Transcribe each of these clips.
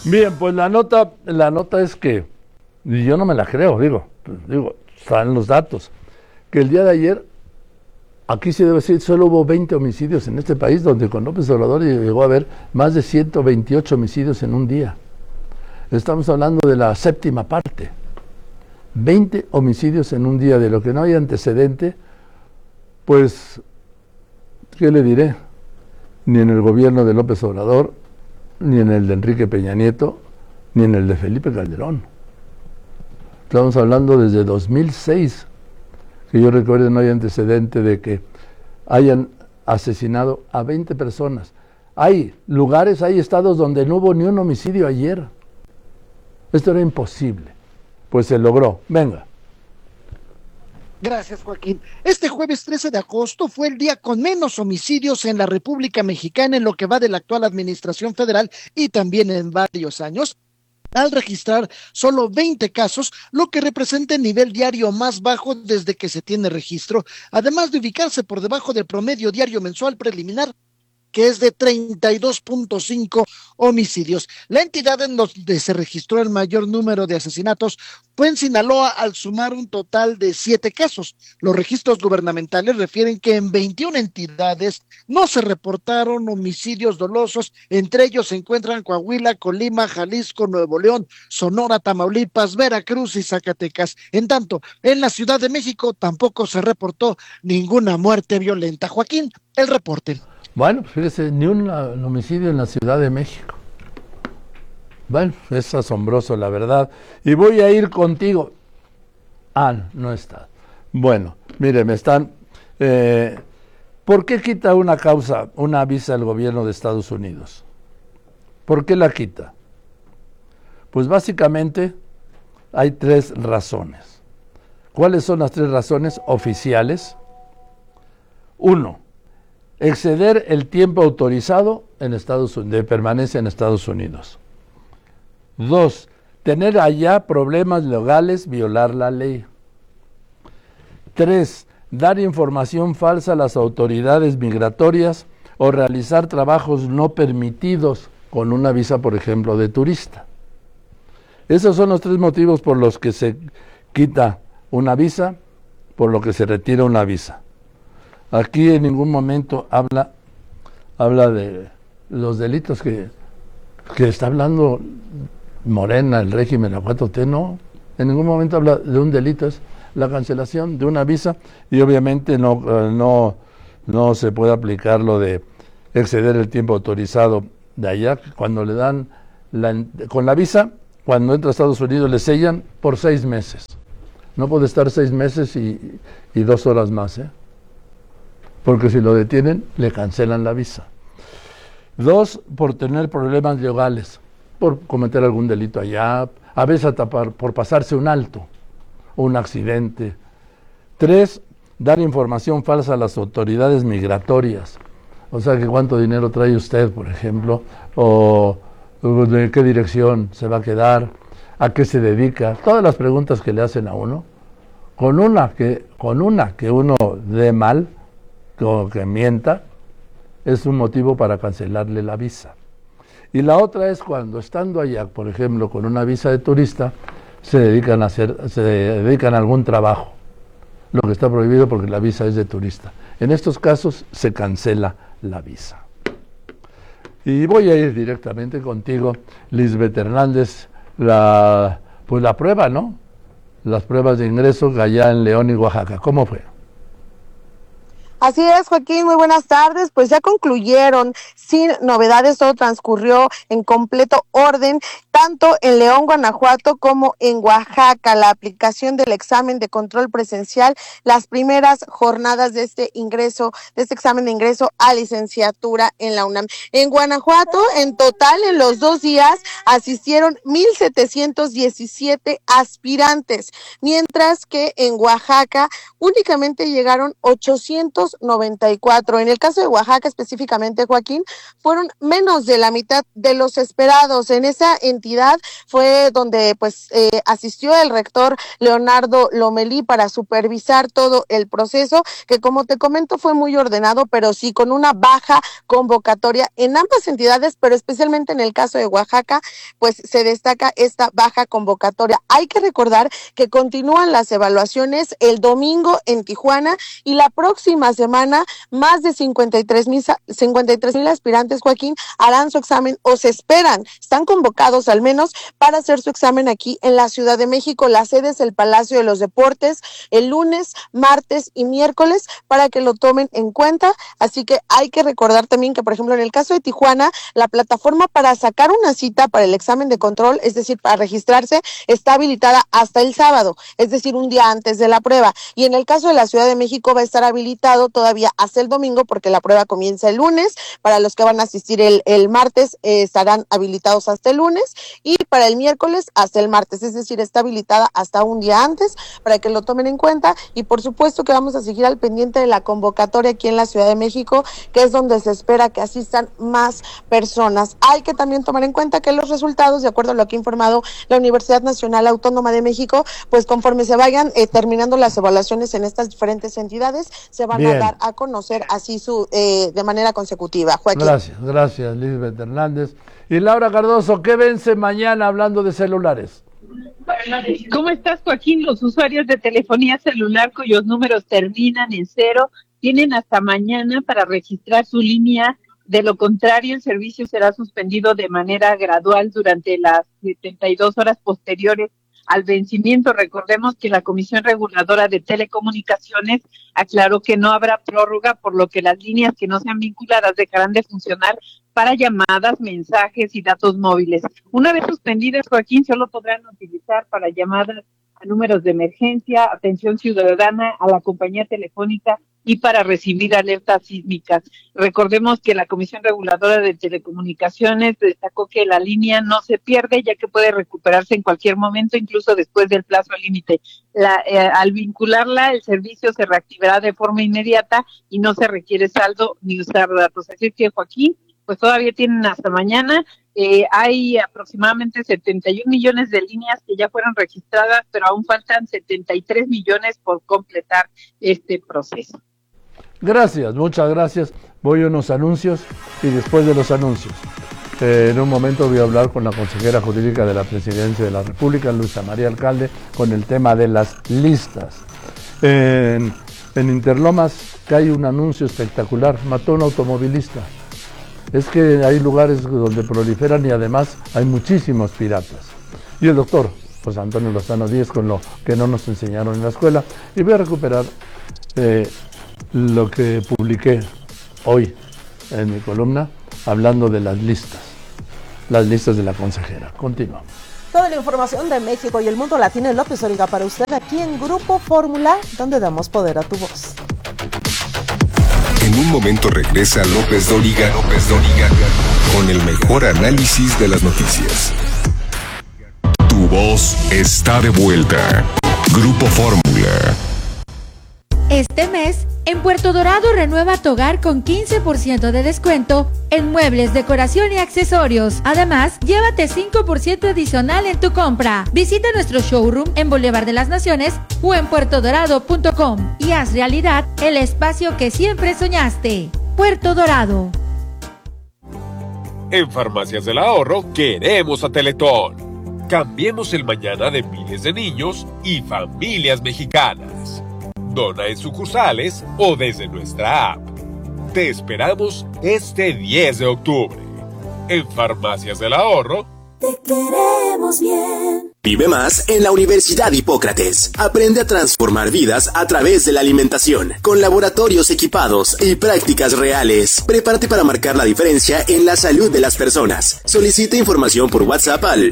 Bien, pues la nota es que, y yo no me la creo, digo, están los datos, que el día de ayer, aquí se debe decir, solo hubo 20 homicidios en este país, donde con López Obrador llegó a haber más de 128 homicidios en un día. Estamos hablando de la séptima parte. 20 homicidios en un día, de lo que no hay antecedente, pues, ¿qué le diré? Ni en el gobierno de López Obrador, ni en el de Enrique Peña Nieto, ni en el de Felipe Calderón. Estamos hablando desde 2006, que yo recuerdo no hay antecedente de que hayan asesinado a 20 personas. Hay lugares, hay estados donde no hubo ni un homicidio ayer. Esto era imposible. Pues se logró. Venga. Gracias, Joaquín. Este jueves 13 de agosto fue el día con menos homicidios en la República Mexicana en lo que va de la actual administración federal y también en varios años, al registrar solo 20 casos, lo que representa el nivel diario más bajo desde que se tiene registro, además de ubicarse por debajo del promedio diario mensual preliminar, que es de 32.5 homicidios. La entidad en donde se registró el mayor número de asesinatos fue en Sinaloa, al sumar un total de 7 casos. Los registros gubernamentales refieren que en 21 entidades no se reportaron homicidios dolosos. Entre ellos se encuentran Coahuila, Colima, Jalisco, Nuevo León, Sonora, Tamaulipas, Veracruz y Zacatecas. En tanto, en la Ciudad de México tampoco se reportó ninguna muerte violenta. Joaquín, el reporte. Bueno, fíjese, ni un homicidio en la Ciudad de México. Bueno, es asombroso, la verdad. Y voy a ir contigo. No está. Bueno, mire, me están... ¿por qué quita una visa el gobierno de Estados Unidos? ¿Por qué la quita? Pues básicamente hay 3 razones. ¿Cuáles son las 3 razones oficiales? 1. Exceder el tiempo autorizado de permanencia en Estados Unidos. 2. Tener allá problemas legales, violar la ley. 3. Dar información falsa a las autoridades migratorias o realizar trabajos no permitidos con una visa, por ejemplo, de turista. Esos son los 3 motivos por los que se quita una visa, por lo que se retira una visa. Aquí en ningún momento habla de los delitos que está hablando Morena, el régimen, la 4T, no. En ningún momento habla de un delito, es la cancelación de una visa, y obviamente no se puede aplicar lo de exceder el tiempo autorizado de allá. Cuando le dan con la visa, cuando entra a Estados Unidos le sellan por 6 meses. No puede estar 6 meses y 2 horas más, porque si lo detienen, le cancelan la visa. 2, por tener problemas legales, por cometer algún delito allá, a veces hasta por pasarse un alto o un accidente. 3, dar información falsa a las autoridades migratorias. O sea, que cuánto dinero trae usted, por ejemplo, o de qué dirección se va a quedar, a qué se dedica, todas las preguntas que le hacen a uno. Con una que uno dé mal, o que mienta, es un motivo para cancelarle la visa. Y la otra es cuando, estando allá, por ejemplo, con una visa de turista, se dedican a algún trabajo, lo que está prohibido porque la visa es de turista. En estos casos se cancela la visa. Y voy a ir directamente contigo, Lisbeth Hernández, la prueba, ¿no? Las pruebas de ingreso allá en León y Oaxaca. ¿Cómo fue? Así es, Joaquín, muy buenas tardes. Pues ya concluyeron sin novedades, todo transcurrió en completo orden, tanto en León, Guanajuato, como en Oaxaca. La aplicación del examen de control presencial, las primeras jornadas de este examen de ingreso a licenciatura en la UNAM. En Guanajuato, en total, en los 2 días, asistieron 1,717 aspirantes, mientras que en Oaxaca únicamente llegaron 894. En el caso de Oaxaca específicamente, Joaquín, fueron menos de la mitad de los esperados. En esa entidad entidad fue donde pues asistió el rector Leonardo Lomelí para supervisar todo el proceso, que como te comento fue muy ordenado, pero sí con una baja convocatoria en ambas entidades, pero especialmente en el caso de Oaxaca, pues se destaca esta baja convocatoria. Hay que recordar que continúan las evaluaciones el domingo en Tijuana y la próxima semana más de 53,000 aspirantes, Joaquín, harán su examen o se esperan, están convocados al menos para hacer su examen aquí en la Ciudad de México. La sede es el Palacio de los Deportes el lunes, martes y miércoles para que lo tomen en cuenta. Así que hay que recordar también que, por ejemplo, en el caso de Tijuana, la plataforma para sacar una cita para el examen de control, es decir, para registrarse, está habilitada hasta el sábado, es decir, un día antes de la prueba. Y en el caso de la Ciudad de México va a estar habilitado todavía hasta el domingo porque la prueba comienza el lunes. Para los que van a asistir el martes estarán habilitados hasta el lunes y para el miércoles hasta el martes, es decir, está habilitada hasta un día antes para que lo tomen en cuenta. Y por supuesto que vamos a seguir al pendiente de la convocatoria aquí en la Ciudad de México, que es donde se espera que asistan más personas. Hay que también tomar en cuenta que los resultados, de acuerdo a lo que ha informado la Universidad Nacional Autónoma de México, pues conforme se vayan terminando las evaluaciones en estas diferentes entidades, se van a dar a conocer así de manera consecutiva. Joaquín. Gracias, Lisbeth Hernández. Y Laura Cardoso, ¿qué vence mañana hablando de celulares? ¿Cómo estás, Joaquín? Los usuarios de telefonía celular cuyos números terminan en 0 tienen hasta mañana para registrar su línea. De lo contrario, el servicio será suspendido de manera gradual durante las 72 horas posteriores al vencimiento. Recordemos que la Comisión Reguladora de Telecomunicaciones aclaró que no habrá prórroga, por lo que las líneas que no sean vinculadas dejarán de funcionar para llamadas, mensajes y datos móviles. Una vez suspendidas, Joaquín, solo podrán utilizar para llamadas a números de emergencia, atención ciudadana, a la compañía telefónica y para recibir alertas sísmicas. Recordemos que la Comisión Reguladora de Telecomunicaciones destacó que la línea no se pierde, ya que puede recuperarse en cualquier momento, incluso después del plazo límite. Al vincularla, el servicio se reactivará de forma inmediata y no se requiere saldo ni usar datos. Así que, Joaquín, pues todavía tienen hasta mañana. Hay aproximadamente 71 millones de líneas que ya fueron registradas, pero aún faltan 73 millones por completar este proceso. Gracias, muchas gracias. Voy a unos anuncios y después de los anuncios, en un momento voy a hablar con la consejera jurídica de la Presidencia de la República, Luisa María Alcalde, con el tema de las listas. En Interlomas que hay un anuncio espectacular, mató a un automovilista. Es que hay lugares donde proliferan y además hay muchísimos piratas. Y el doctor José Antonio Lozano Díez con lo que no nos enseñaron en la escuela. Y voy a recuperar lo que publiqué hoy en mi columna, hablando de las listas de la consejera. Continuamos. Toda la información de México y el mundo la tiene López Dóriga para usted aquí en Grupo Fórmula, donde damos poder a tu voz. En un momento regresa López Dóriga con el mejor análisis de las noticias. Tu voz está de vuelta. Grupo Fórmula. Este mes, en Puerto Dorado renueva tu hogar con 15% de descuento en muebles, decoración y accesorios. Además, llévate 5% adicional en tu compra. Visita nuestro showroom en Boulevard de las Naciones o en puertodorado.com y haz realidad el espacio que siempre soñaste. Puerto Dorado. En Farmacias del Ahorro queremos a Teletón. Cambiemos el mañana de miles de niños y familias mexicanas. Dona en sucursales o desde nuestra app. Te esperamos este 10 de octubre. En Farmacias del Ahorro. Te queremos bien. Vive más en la Universidad Hipócrates. Aprende a transformar vidas a través de la alimentación, con laboratorios equipados y prácticas reales. Prepárate para marcar la diferencia en la salud de las personas. Solicita información por WhatsApp al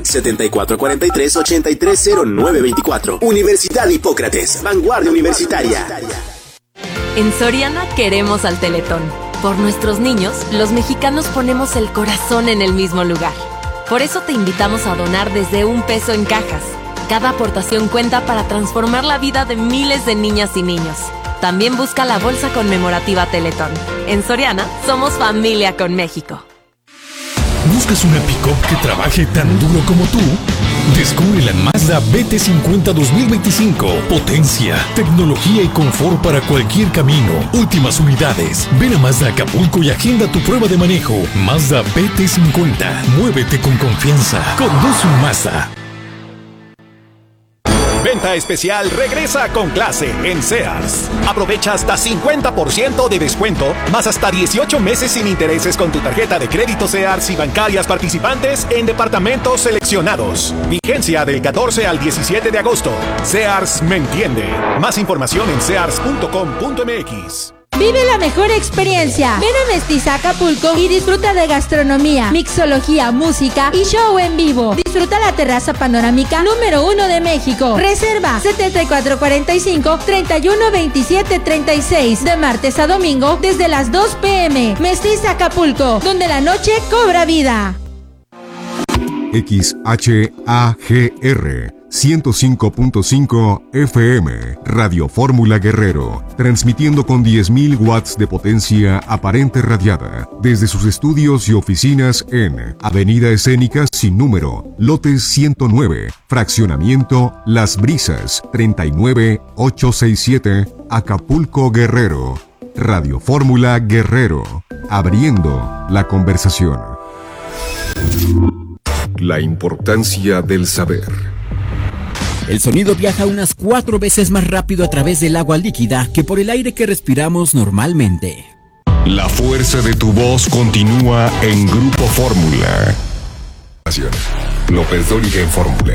7443-830924. Universidad Hipócrates, vanguardia universitaria. En Soriana queremos al Teletón. Por nuestros niños, los mexicanos ponemos el corazón en el mismo lugar. Por eso te invitamos a donar desde $1 en cajas. Cada aportación cuenta para transformar la vida de miles de niñas y niños. También busca la bolsa conmemorativa Teletón. En Soriana, somos familia con México. ¿Buscas una pick-up que trabaje tan duro como tú? Descubre la Mazda BT50 2025. Potencia, tecnología y confort para cualquier camino. Últimas unidades. Ven a Mazda Acapulco y agenda tu prueba de manejo. Mazda BT50. Muévete con confianza. Conduce un Mazda. Venta especial regresa con clase en Sears. Aprovecha hasta 50% de descuento, más hasta 18 meses sin intereses con tu tarjeta de crédito Sears y bancarias participantes en departamentos seleccionados. Vigencia del 14 al 17 de agosto. Sears me entiende. Más información en sears.com.mx. Vive la mejor experiencia. Ven a Mestiza Acapulco y disfruta de gastronomía, mixología, música y show en vivo. Disfruta la terraza panorámica número 1 de México. Reserva 7445-312736 de martes a domingo desde las 2 p.m. Mestiza Acapulco, donde la noche cobra vida. XHAGR 105.5 FM, Radio Fórmula Guerrero, transmitiendo con 10.000 watts de potencia aparente radiada, desde sus estudios y oficinas en Avenida Escénica sin número, lote 109, fraccionamiento Las Brisas, 39867, Acapulco, Guerrero. Radio Fórmula Guerrero, abriendo la conversación. La importancia del saber. El sonido viaja unas 4 veces más rápido a través del agua líquida que por el aire que respiramos normalmente. La fuerza de tu voz continúa en Grupo Fórmula. López Dóriga en Fórmula.